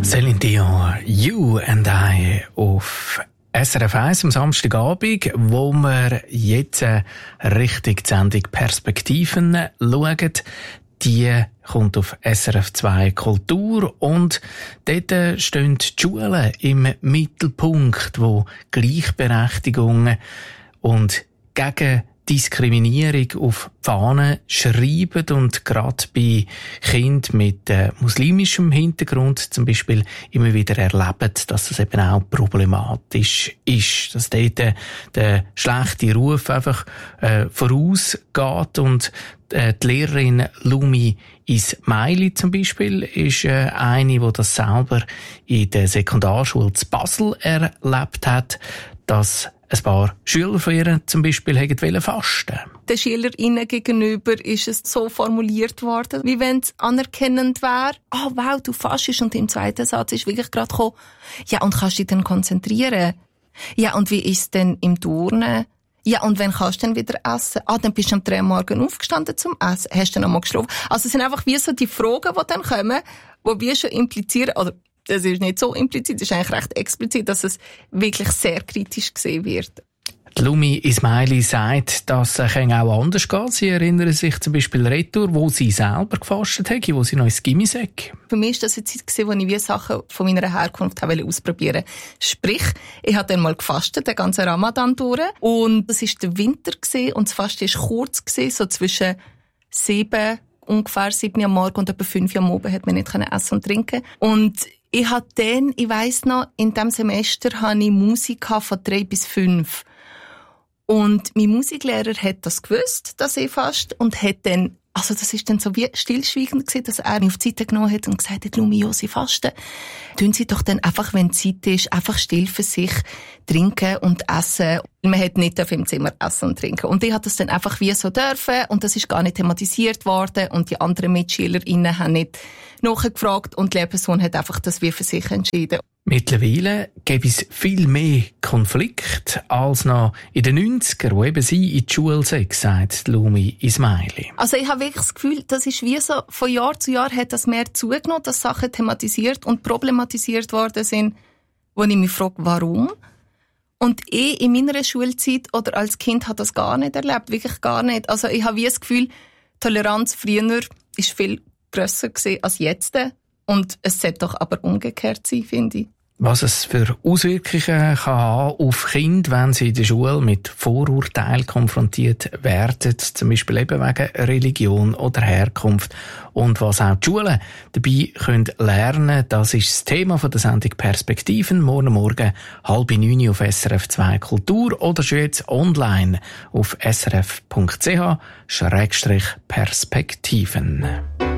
Celine Dion, You and I auf SRF 1 am Samstagabend, wo wir jetzt Richtung die Sendung Perspektiven schauen. Die kommt auf SRF 2 Kultur und dort stehen die Schulen im Mittelpunkt, wo Gleichberechtigung und gegen Diskriminierung auf die Fahnen schreiben und gerade bei Kindern mit muslimischem Hintergrund zum Beispiel immer wieder erleben, dass das eben auch problematisch ist, dass dort der schlechte Ruf einfach vorausgeht und die Lehrerin Lumi Ismaili zum Beispiel ist eine, die das selber in der Sekundarschule zu Basel erlebt hat, dass ein paar Schüler von ihr zum Beispiel wollten fasten. Den SchülerInnen gegenüber ist es so formuliert worden, wie wenn es anerkennend wäre. Oh, wow, du fastest. Und im zweiten Satz ist wirklich gerade gekommen, ja, und kannst du dich dann konzentrieren? Ja, und wie ist es denn im Turnen? Ja, und wann kannst du dann wieder essen? Ah, dann bist du am 3 Uhr morgens aufgestanden zum Essen. Hast du dann nochmal geschlafen? Also es sind einfach wie so die Fragen, die dann kommen, die wir schon implizieren, oder das ist nicht so implizit, das ist eigentlich recht explizit, dass es wirklich sehr kritisch gesehen wird. Lumi Ismaili sagt, dass es auch anders geht. Sie erinnern sich zum Beispiel Retour, wo sie selber gefastet hat, wo sie noch ins Gimmi sei. Für mich war das eine Zeit, wo ich wie Sachen von meiner Herkunft ausprobieren wollte. Sprich, ich habe dann mal gefastet, den ganzen Ramadan durch. Und das war der Winter und das Fasten war kurz, so zwischen 7 am Morgen und etwa 5 Uhr am Abend hat man nicht essen und trinken. Und ich hatte dann, ich weiss noch, in diesem Semester hatte ich Musik von 3 bis 5. Und mein Musiklehrer hat das gewusst, dass ich faste, und hat dann, also das ist dann so wie stillschweigend gewesen, dass er mich auf die Seite genommen hat und gesagt hat, Lumi, Sie fasten. Tun Sie doch dann einfach, wenn Zeit ist, einfach still für sich trinken und essen. Man hat nicht im Zimmer essen und trinken. Und ich hatte das dann einfach wie so dürfen, und das ist gar nicht thematisiert worden, und die anderen MitschülerInnen haben nicht nachgefragt, und die Lehrperson hat einfach das wie für sich entschieden. Mittlerweile gibt es viel mehr Konflikte als noch in den 90er, wo eben sie in die Schule sei, sagt Lumi Ismaili. Also ich habe wirklich das Gefühl, das ist wie so, von Jahr zu Jahr hat das mehr zugenommen, dass Sachen thematisiert und problematisiert worden sind, wo ich mich frage, warum? Und ich in meiner Schulzeit oder als Kind habe das gar nicht erlebt, wirklich gar nicht. Also ich habe wie das Gefühl, Toleranz früher ist viel grösser gewesen als jetzt. Und es sollte doch aber umgekehrt sein, finde ich. Was es für Auswirkungen kann haben auf Kinder, wenn sie in der Schule mit Vorurteilen konfrontiert werden, zum Beispiel eben wegen Religion oder Herkunft. Und was auch die Schulen dabei können lernen, das ist das Thema von der Sendung Perspektiven. Morgen 8:30 auf SRF 2 Kultur oder schon jetzt online auf srf.ch/Perspektiven.